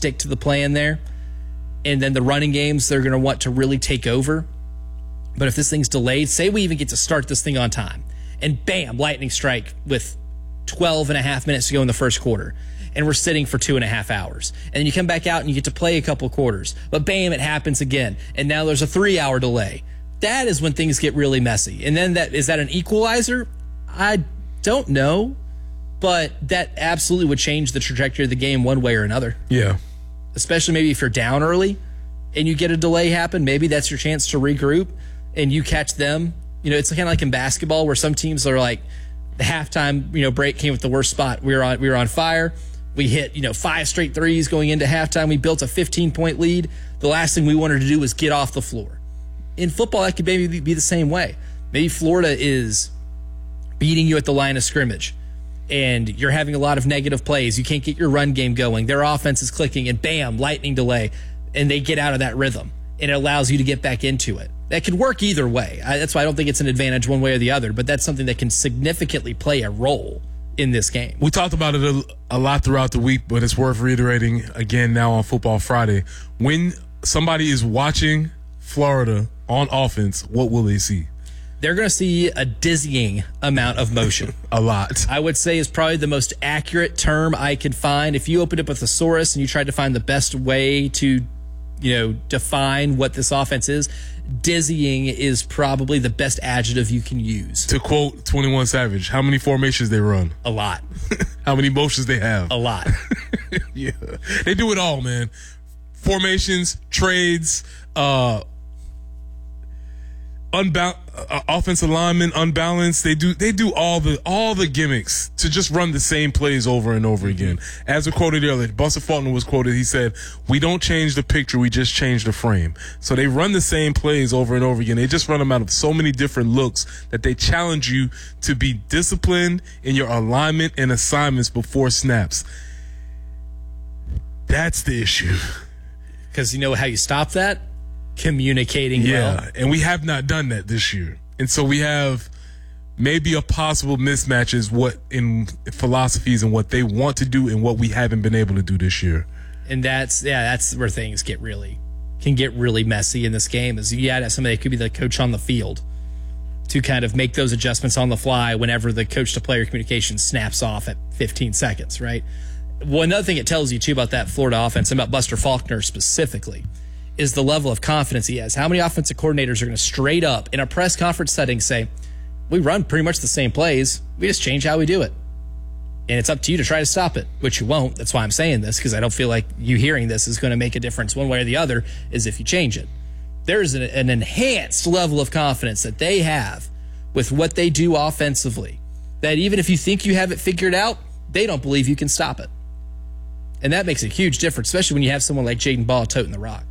stick to the plan there. And then the running games, they're going to want to really take over. But if this thing's delayed, say we even get to start this thing on time, and bam, lightning strike with 12 and a half minutes to go in the first quarter, and we're sitting for 2.5 hours. And then you come back out and you get to play a couple quarters. But bam, it happens again. And now there's a 3-hour delay. That is when things get really messy. And then is that an equalizer? I don't know. But that absolutely would change the trajectory of the game one way or another. Yeah. Especially maybe if you're down early and you get a delay happen, maybe that's your chance to regroup and you catch them. You know, it's kind of like in basketball where some teams are like, the halftime, break came with the worst spot. We were on fire. We hit, 5 straight threes going into halftime. We built a 15-point lead. The last thing we wanted to do was get off the floor. In football, that could maybe be the same way. Maybe Florida is beating you at the line of scrimmage, and you're having a lot of negative plays. You can't get your run game going. Their offense is clicking, and bam, lightning delay, and they get out of that rhythm, and it allows you to get back into it. That could work either way. That's why I don't think it's an advantage one way or the other, but that's something that can significantly play a role in this game. We talked about it a lot throughout the week, but it's worth reiterating again now on Football Friday. When somebody is watching Florida on offense, what will they see? They're going to see a dizzying amount of motion. A lot. I would say is probably the most accurate term I could find. If you opened up a thesaurus and you tried to find the best way to, define what this offense is, dizzying is probably the best adjective you can use. To quote 21 Savage, how many formations they run? A lot. How many motions they have? A lot. Yeah. They do it all, man. Formations, trades, offensive linemen, unbalanced. They do all the gimmicks to just run the same plays over and over again. As we quoted earlier, Buster Faulkner was quoted. He said, "We don't change the picture, we just change the frame." So they run the same plays over and over again. They just run them out of so many different looks that they challenge you to be disciplined in your alignment and assignments before snaps. That's the issue. Because you know how you stop that? Communicating well. And we have not done that this year. And so we have maybe a possible mismatch is what in philosophies and what they want to do and what we haven't been able to do this year. And that's where things can get really messy in this game. Is you add somebody that could be the coach on the field to kind of make those adjustments on the fly whenever the coach to player communication snaps off at 15 seconds, right? Well, another thing it tells you too about that Florida offense and about Buster Faulkner specifically is the level of confidence he has. How many offensive coordinators are going to straight up in a press conference setting say, we run pretty much the same plays, we just change how we do it. And it's up to you to try to stop it, which you won't. That's why I'm saying this, because I don't feel like you hearing this is going to make a difference one way or the other, is if you change it. There's an enhanced level of confidence that they have with what they do offensively, that even if you think you have it figured out, they don't believe you can stop it. And that makes a huge difference, especially when you have someone like Jaden Ball toting the rock.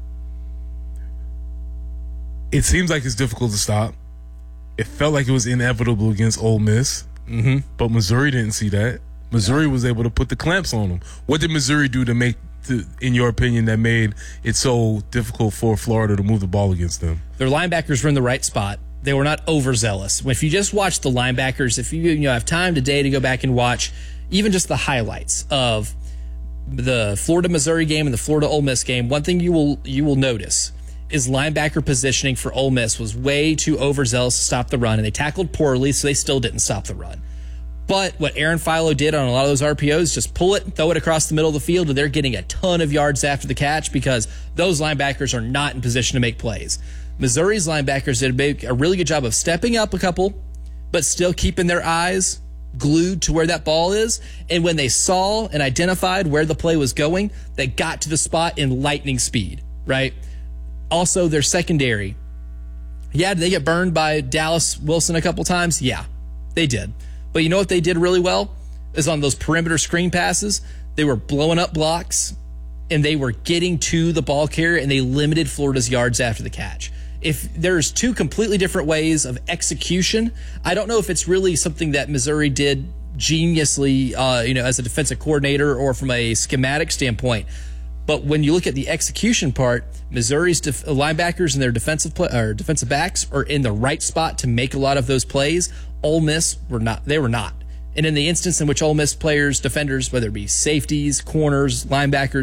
It seems like it's difficult to stop. It felt like it was inevitable against Ole Miss, but Missouri didn't see that. Missouri was able to put the clamps on them. What did Missouri do in your opinion, that made it so difficult for Florida to move the ball against them? Their linebackers were in the right spot. They were not overzealous. If you just watch the linebackers, if you have time today to go back and watch even just the highlights of the Florida-Missouri game and the Florida-Ole Miss game, one thing you will notice is linebacker positioning for Ole Miss was way too overzealous to stop the run, and they tackled poorly, so they still didn't stop the run. But what Aaron Philo did on a lot of those RPOs, just pull it, throw it across the middle of the field, and they're getting a ton of yards after the catch because those linebackers are not in position to make plays. Missouri's linebackers did a really good job of stepping up a couple, but still keeping their eyes glued to where that ball is. And when they saw and identified where the play was going, they got to the spot in lightning speed, right? Also, their secondary. Yeah, did they get burned by Dallas Wilson a couple times? Yeah, they did. But you know what they did really well? Is on those perimeter screen passes, they were blowing up blocks, and they were getting to the ball carrier, and they limited Florida's yards after the catch. If there's two completely different ways of execution, I don't know if it's really something that Missouri did geniusly, as a defensive coordinator or from a schematic standpoint. But when you look at the execution part, Missouri's linebackers and their defensive backs are in the right spot to make a lot of those plays. Ole Miss were not. They were not. And in the instance in which Ole Miss players, defenders, whether it be safeties, corners, linebackers,